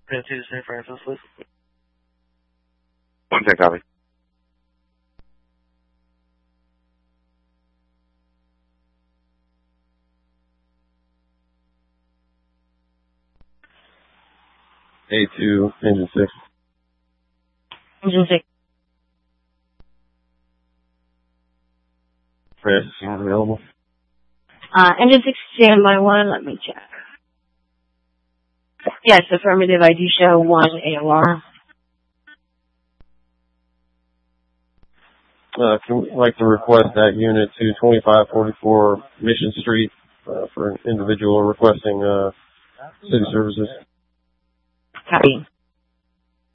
Pin 2 St. Francis, please. 110 copy. A2, engine 6. Engine 6. Francis, not available. Engine 6, standby 1, let me check. Yes, affirmative, I do show 1 AOR. Can we like to request that unit to 2544 Mission Street for an individual requesting city services? Copy.